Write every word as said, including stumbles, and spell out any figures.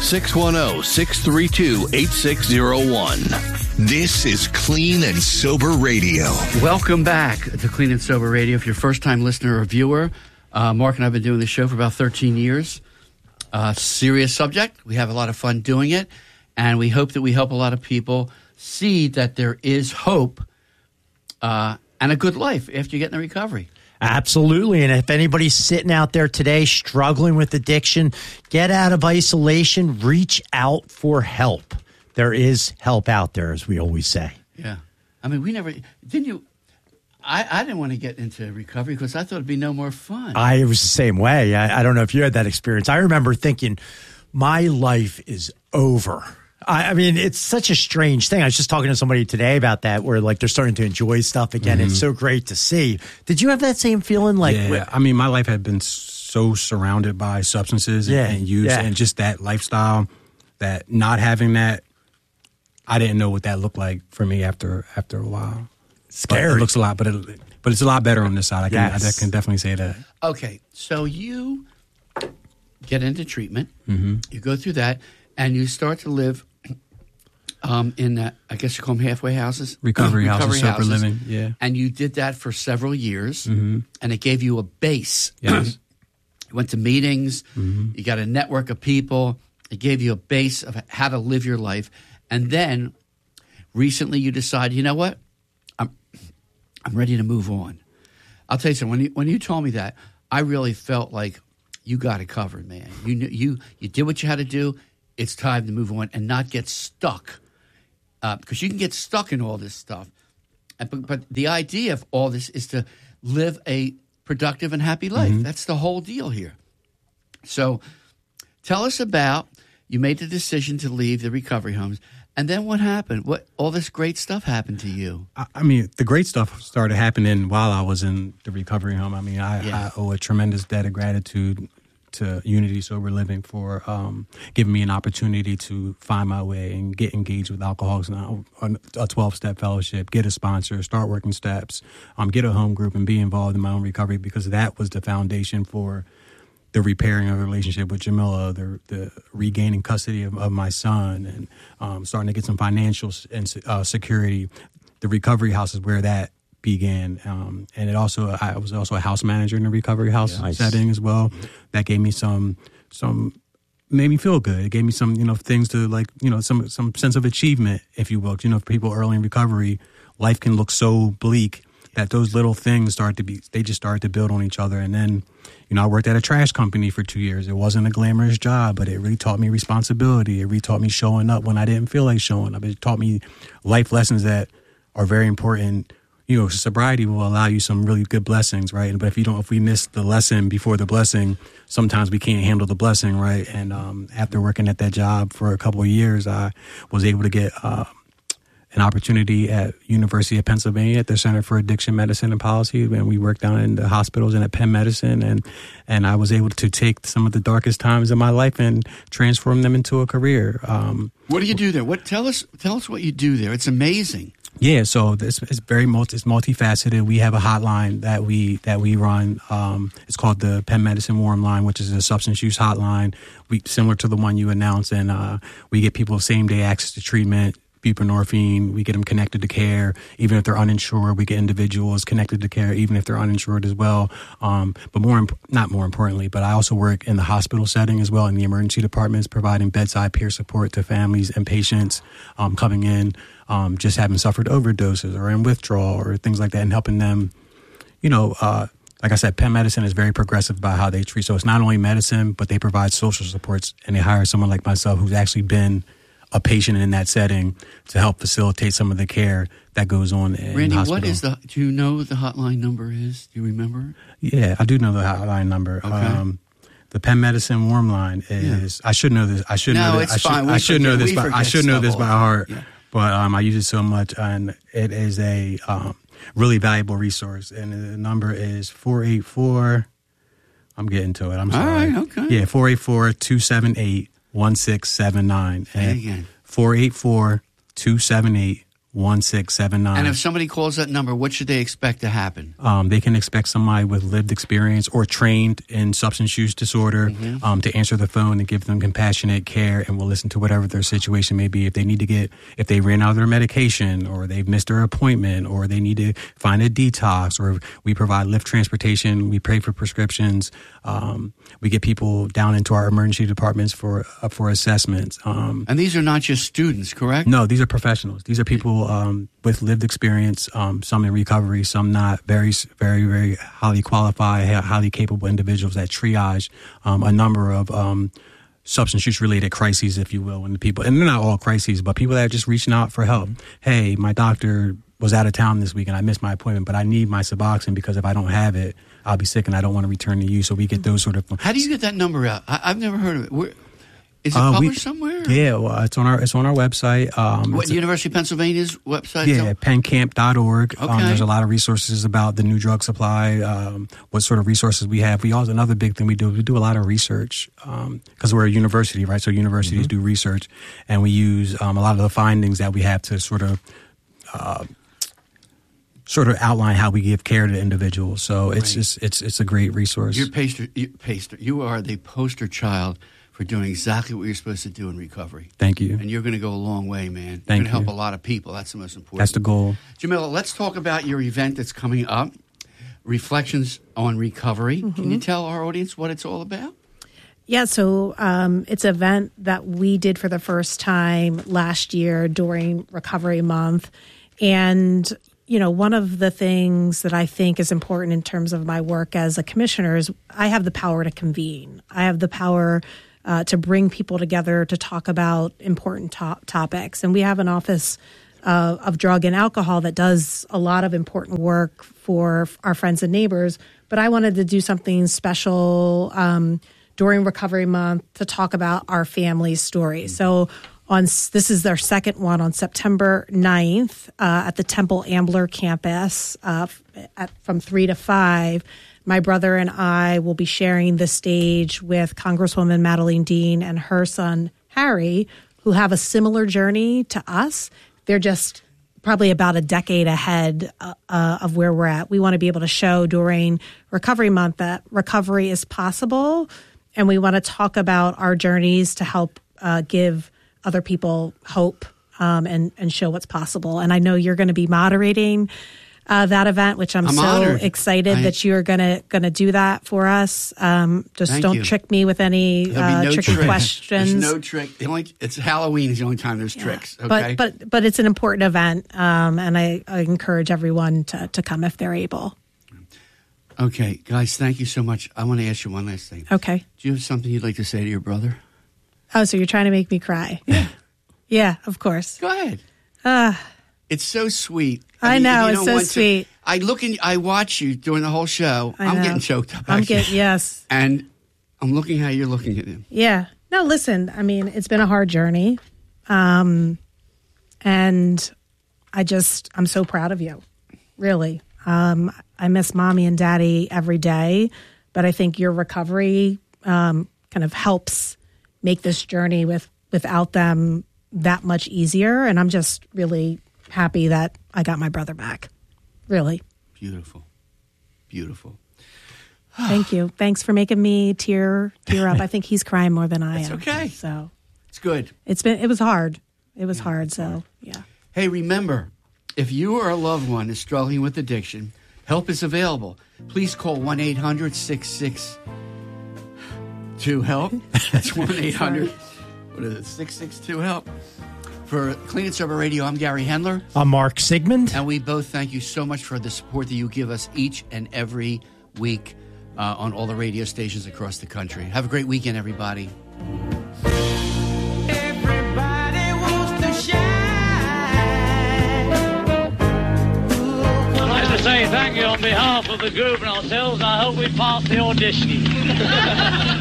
six one zero, six three two, eight six zero one. This is Clean and Sober Radio. Welcome back to Clean and Sober Radio. If you're a first-time listener or viewer, uh, Mark and I have been doing this show for about thirteen years. Uh, serious subject. We have a lot of fun doing it, and we hope that we help a lot of people see that there is hope uh, and a good life after you get in recovery. Absolutely. And if anybody's sitting out there today struggling with addiction, get out of isolation, reach out for help. There is help out there, as we always say. Yeah. I mean, we never, didn't you, I, I didn't want to get into recovery because I thought it'd be no more fun. I was the same way. I, I don't know if you had that experience. I remember thinking, my life is over. I, I mean, it's such a strange thing. I was just talking to somebody today about that, where like they're starting to enjoy stuff again. Mm-hmm. It's so great to see. Did you have that same feeling? Like, yeah, wh- I mean, my life had been so surrounded by substances yeah, and, and use yeah. and just that lifestyle, that not having that, I didn't know what that looked like for me after after a while. Scary. But it looks a lot, but it, but it's a lot better on this side. I can yes. I can definitely say that. Okay, so you get into treatment, mm-hmm. you go through that, and you start to live um, in, uh, I guess you call them halfway houses? Recovery, recovery houses, sober houses. living, yeah. And you did that for several years, mm-hmm. and it gave you a base. Yes. You went to meetings, mm-hmm. you got a network of people, it gave you a base of how to live your life. And then recently you decided, you know what, I'm I'm ready to move on. I'll tell you something, when you, when you told me that, I really felt like you got it covered, man. You knew, you you did what you had to do. It's time to move on and not get stuck. Uh, because you can get stuck in all this stuff. And, but, but the idea of all this is to live a productive and happy life. Mm-hmm. That's the whole deal here. So tell us about, you made the decision to leave the recovery homes. And then what happened? What all this great stuff happened to you? I, I mean, the great stuff started happening while I was in the recovery home. I mean, I, Yeah. I owe a tremendous debt of gratitude to Unity Sober Living for um, giving me an opportunity to find my way and get engaged with Alcoholics Now on a twelve-step fellowship, get a sponsor, start working steps, um, get a home group, and be involved in my own recovery, because that was the foundation for the repairing of the relationship with Jamila, the, the regaining custody of, of my son, and um, starting to get some financial uh, security. The recovery house is where that began, um, and it also I was also a house manager in the recovery house yeah, nice. setting as well. That gave me some some made me feel good. It gave me some you know things to like you know some some sense of achievement, if you will. You know, for people early in recovery, life can look so bleak that those little things start to be they just started to build on each other. And then you know I worked at a trash company for two years. It wasn't a glamorous job, but it really taught me responsibility. It really taught me showing up when I didn't feel like showing up. It taught me life lessons that are very important. You know, sobriety will allow you some really good blessings, right? But if you don't, if we miss the lesson before the blessing, sometimes we can't handle the blessing, right? And um, after working at that job for a couple of years, I was able to get uh, an opportunity at University of Pennsylvania at the Center for Addiction Medicine and Policy, and we worked down in the hospitals and at Penn Medicine, and and I was able to take some of the darkest times in my life and transform them into a career. Um, What do you do there? What tell us? Tell us what you do there. It's amazing. Yeah, so this is very multi, it's multifaceted. We have a hotline that we that we run. Um, it's called the Penn Medicine Warm Line, which is a substance use hotline. We similar to the one you announced, and uh, we get people same day access to treatment. Buprenorphine, we get them connected to care. Even if they're uninsured, we get individuals connected to care, even if they're uninsured as well. Um, but more, imp- not more importantly, but I also work in the hospital setting as well, in the emergency departments, providing bedside peer support to families and patients um, coming in, um, just having suffered overdoses or in withdrawal or things like that, and helping them, you know, uh, like I said, Penn Medicine is very progressive about how they treat. So it's not only medicine, but they provide social supports, and they hire someone like myself who's actually been a patient in that setting to help facilitate some of the care that goes on in Randy, the hospital. what is the, do you know what the hotline number is? Do you remember? Yeah, I do know the hotline number. Okay. Um, the Penn Medicine Warm Line is, yeah. I should know this. I should no, know this. it's I should, fine. I should know this. By, I should know this by heart, yeah. but um, I use it so much, and it is a um, really valuable resource. And the number is four eight four, I'm getting to it. I'm sorry. All right, okay. Yeah, four eight four, two seven eight, one six seven nine. Say it again. four eight four, two seven eight, one six seven nine. And if somebody calls that number, what should they expect to happen? Um, they can expect somebody with lived experience or trained in substance use disorder Mm-hmm. um, to answer the phone and give them compassionate care, and will listen to whatever their situation may be. If they need to get, if they ran out of their medication, or they've missed their appointment, or they need to find a detox, or we provide Lyft transportation, we pay for prescriptions, um, we get people down into our emergency departments for uh, for assessments. Um, And these are not just students, correct? no, these are professionals. These are people um, with lived experience, um, some in recovery, some not. Very, very, very highly qualified, highly capable individuals that triage um, a number of um, substance use related crises, if you will, when the people, and they're not all crises, but people that are just reaching out for help. Hey, my doctor was out of town this week and I missed my appointment, but I need my Suboxone because if I don't have it, I'll be sick and I don't want to return to you. So we get those sort of. How do you get that number out? I, I've never heard of it. Where, is it Uh, we- published somewhere? Yeah, well, it's on our it's on our website. Um, What, it's a- University of Pennsylvania's website? Yeah, pencamp dot org. Okay. Um, there's a lot of resources about the new drug supply, um, what sort of resources we have. We also, another big thing we do, we do a lot of research because we're a university, right? So universities Mm-hmm. do research, and we use um, a lot of the findings that we have to sort of uh, sort of outline how we give care to individuals. So it's Right. just it's it's a great resource. You're poster, you, poster, you are the poster child for doing exactly what you're supposed to do in recovery. Thank you. And you're going to go a long way, man. You're Thank going to help you. a lot of people. That's the most important. That's the goal. Jamila, let's talk about your event that's coming up, Reflections on Recovery. Mm-hmm. Can you tell our audience what it's all about? Yeah, so um, it's an event that we did for the first time last year during Recovery Month. And, you know, one of the things that I think is important in terms of my work as a commissioner is I have the power to convene. I have the power uh, to bring people together to talk about important to- topics. And we have an office uh, of drug and alcohol that does a lot of important work for our friends and neighbors. But I wanted to do something special um, during Recovery Month to talk about our family story. So on this is their second one on September ninth uh, at the Temple Ambler campus uh, at, from three to five. My brother and I will be sharing the stage with Congresswoman Madeleine Dean and her son, Harry, who have a similar journey to us. They're just probably about a decade ahead uh, uh, of where we're at. We want to be able to show during Recovery Month that recovery is possible, and we want to talk about our journeys to help uh, give other people hope um, and, and show what's possible. And I know you're going to be moderating Uh, that event, which I'm, I'm so honored. excited I- that you're gonna gonna do that for us. Um, just Thank don't you. trick me with any There'll uh, be no tricky trick. questions. There's no trick. The only, it's Halloween is the only time there's tricks. Okay. But but but it's an important event, um, and I, I encourage everyone to to come if they're able. okay, guys, thank you so much. I want to ask you one last thing. Okay. Do you have something you'd like to say to your brother? Oh, so you're trying to make me cry? Yeah. Yeah, of course. Go ahead. Uh, It's so sweet. I mean, know, you it's don't so want to- sweet. I look and I watch you during the whole show. I I'm know. getting choked up. I'm actually. getting yes. And I'm looking how you're looking at him. Yeah. No, listen, I mean, it's been a hard journey. Um, and I just, I'm so proud of you, really. Um, I miss mommy and daddy every day, but I think your recovery um, kind of helps make this journey with without them that much easier. And I'm just really happy that I got my brother back. Really. Beautiful. Beautiful. Thank you. Thanks for making me tear tear up. I think he's crying more than I It's am. okay. So It's good. it's been it was hard. It was hard. So yeah. Hey, remember, if you or a loved one is struggling with addiction, help is available. Please call one eight hundred six six two HELP. That's one eight hundred, what is it, six six two HELP. For Clean and Sober Radio, I'm Gary Hendler. I'm Mark Sigmund. And we both thank you so much for the support that you give us each and every week uh, on all the radio stations across the country. Have a great weekend, everybody. Everybody wants to shine. I'd like to say thank you on behalf of the group and ourselves. I hope we pass the audition.